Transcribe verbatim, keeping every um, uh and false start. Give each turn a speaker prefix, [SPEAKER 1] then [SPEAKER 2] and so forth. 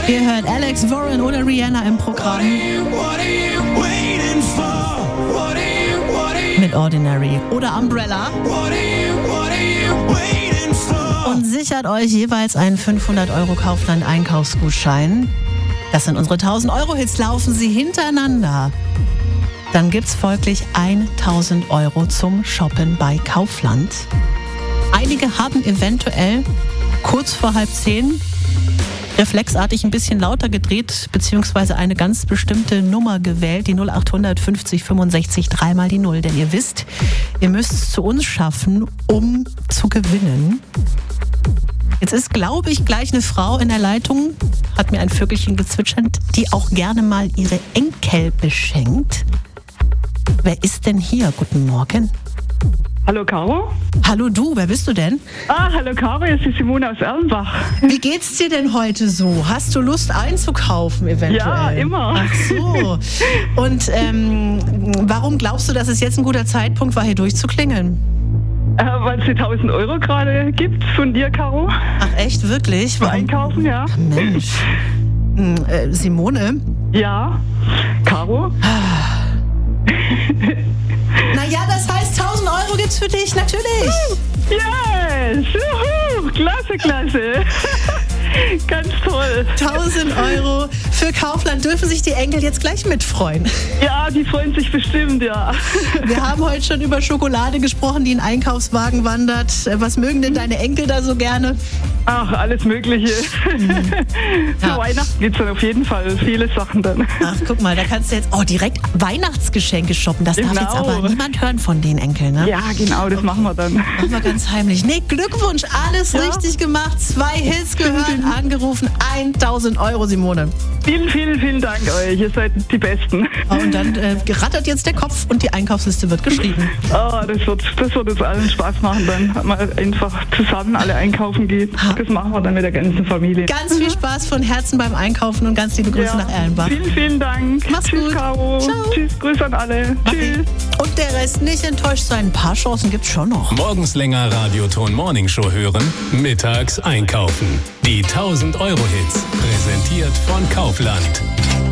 [SPEAKER 1] Ihr hört Alex Warren oder Rihanna im Programm. Mit Ordinary oder Umbrella. Und sichert euch jeweils einen fünfhundert Euro Kaufland-Einkaufsgutschein. Das sind unsere tausend Euro Hits, laufen sie hintereinander. Dann gibt's folglich tausend Euro zum Shoppen bei Kaufland. Einige haben eventuell kurz vor halb zehn reflexartig ein bisschen lauter gedreht, beziehungsweise eine ganz bestimmte Nummer gewählt, die null acht fünfzig fünfundsechzig, dreimal die Null. Denn ihr wisst, ihr müsst es zu uns schaffen, um zu gewinnen. Jetzt ist, glaube ich, gleich eine Frau in der Leitung, hat mir ein Vögelchen gezwitschert, die auch gerne mal ihre Enkel beschenkt. Wer ist denn hier? Guten Morgen.
[SPEAKER 2] Hallo Caro.
[SPEAKER 1] Hallo du, wer bist du denn?
[SPEAKER 2] Ah, hallo Caro, es ist Simone aus Erlenbach.
[SPEAKER 1] Wie geht's dir denn heute so? Hast du Lust einzukaufen eventuell?
[SPEAKER 2] Ja, immer.
[SPEAKER 1] Ach so. Und ähm, warum glaubst du, dass es jetzt ein guter Zeitpunkt war, hier durchzuklingeln?
[SPEAKER 2] Äh, Weil es die tausend Euro gerade gibt von dir, Caro.
[SPEAKER 1] Ach echt, wirklich?
[SPEAKER 2] Für Einkaufen, ja.
[SPEAKER 1] Ach, Mensch. Hm, äh, Simone?
[SPEAKER 2] Ja, Caro.
[SPEAKER 1] Naja, das heißt, tausend Euro gibt's für dich, natürlich.
[SPEAKER 2] Yes! Juhu. Klasse, klasse. Ganz toll.
[SPEAKER 1] tausend Euro für Kaufland. Dürfen sich die Enkel jetzt gleich mitfreuen?
[SPEAKER 2] Ja, die freuen sich bestimmt, ja.
[SPEAKER 1] Wir haben heute schon über Schokolade gesprochen, die in Einkaufswagen wandert. Was mögen denn deine Enkel da so gerne?
[SPEAKER 2] Ach, alles Mögliche. Mhm. Für
[SPEAKER 1] Ja.
[SPEAKER 2] Weihnachten gibt es dann auf jeden Fall viele Sachen dann.
[SPEAKER 1] Ach, guck mal, da kannst du jetzt oh, direkt Weihnachtsgeschenke shoppen. Das darf
[SPEAKER 2] Genau.
[SPEAKER 1] jetzt aber niemand hören von den Enkeln, ne?
[SPEAKER 2] Ja, genau, das machen wir dann.
[SPEAKER 1] Machen wir ganz heimlich. Nee, Glückwunsch, alles
[SPEAKER 2] Ja.
[SPEAKER 1] richtig gemacht. Zwei Hits gehört, angerufen, tausend Euro, Simone.
[SPEAKER 2] Vielen, vielen, vielen Dank euch. Ihr seid die Besten.
[SPEAKER 1] Oh, und dann äh, rattert jetzt der Kopf und die Einkaufsliste wird geschrieben.
[SPEAKER 2] Oh, das wird, das wird uns allen Spaß machen, dann mal einfach zusammen alle einkaufen gehen. Das machen wir dann mit der ganzen Familie.
[SPEAKER 1] Ganz viel Spaß von Herzen beim Einkaufen und ganz liebe Grüße
[SPEAKER 2] Ja.
[SPEAKER 1] nach Erlenbach.
[SPEAKER 2] Vielen, vielen Dank.
[SPEAKER 1] Mach's
[SPEAKER 2] Tschüss,
[SPEAKER 1] gut.
[SPEAKER 2] Caro.
[SPEAKER 1] Ciao.
[SPEAKER 2] Tschüss, Grüße an alle.
[SPEAKER 1] Okay.
[SPEAKER 2] Tschüss.
[SPEAKER 1] Und der Rest nicht enttäuscht sein. Ein paar Chancen gibt's schon noch.
[SPEAKER 3] Morgens länger Radioton Morning Show hören, mittags einkaufen. Die tausend Euro Hits, präsentiert von Kaufland.